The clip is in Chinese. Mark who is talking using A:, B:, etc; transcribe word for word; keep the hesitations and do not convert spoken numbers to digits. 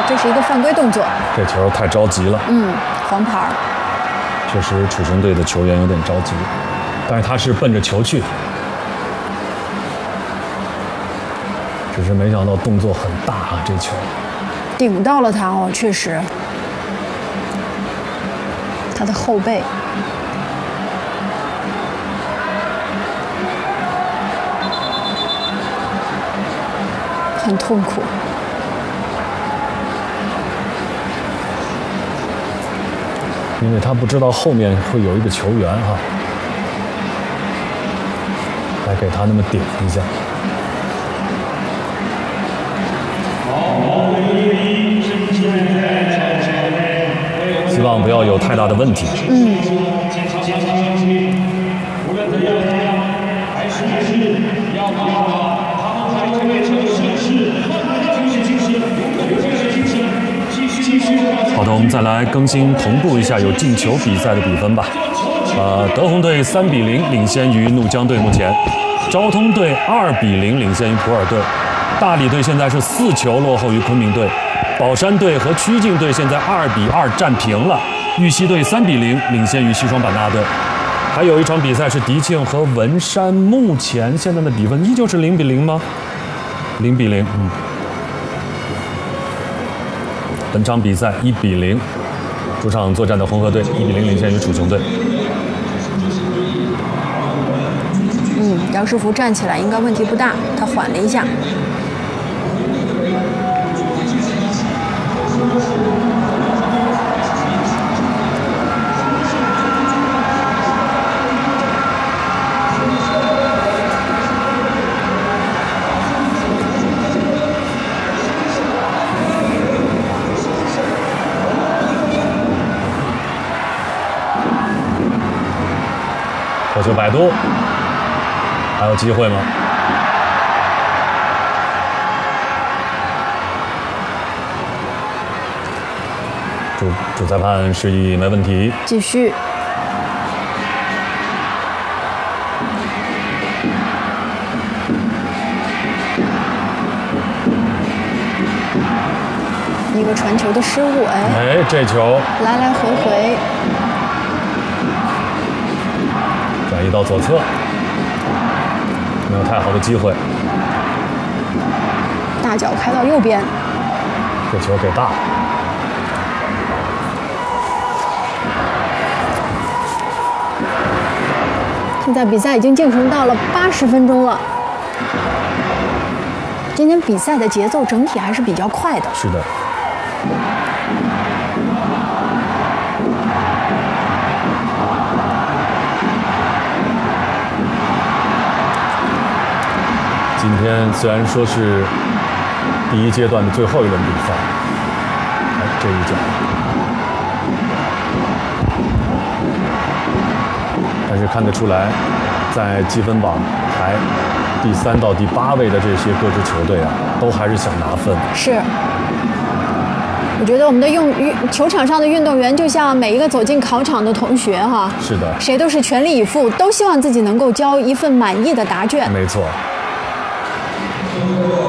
A: 这是一个犯规动作。
B: 这球太着急了。
A: 嗯，黄牌。
B: 确实，楚雄队的球员有点着急，但是他是奔着球去，只是没想到动作很大啊，这球
A: 顶到了他哦，确实，他的后背。很痛苦。
B: 因为他不知道后面会有一个球员哈、啊，来给他那么顶一下。希望不要有太大的问题。
A: 嗯。好的，我们再来更新同步一下有进球比赛的比分吧。呃，德宏队三比零领先于怒江队，目前昭通队二比零领先于普洱队，大理队现在是四球落后于昆明队，宝山队和曲靖队现在二比二战平了，玉溪队三比零领先于西双版纳队。还有一场比赛是迪庆和文山，目前现在的比分依旧是零比零吗？零比零，嗯。本场比赛一比零，主场作战的红河队一比零领先于楚雄队。 嗯，杨世福站起来应该问题不大，他缓了一下。
B: 火球摆渡，还有机会吗？主主裁判示意没问题，
A: 继续。一个传球的失误，哎，
B: 哎，这球
A: 来来回回。
B: 转移到左侧，没有太好的机会。
A: 大脚开到右边，
B: 这球给大。
A: 现在比赛已经进行到了八十分钟了。今天比赛的节奏整体还是比较快的。
B: 是的。今天虽然说是第一阶段的最后一轮比赛，哎，这一脚，但是看得出来，在积分榜排第三到第八位的这些各支球队啊，都还是想拿分。
A: 是，我觉得我们的运运球场上的运动员就像每一个走进考场的同学哈，
B: 是的，
A: 谁都是全力以赴，都希望自己能够交一份满意的答卷。
B: 没错。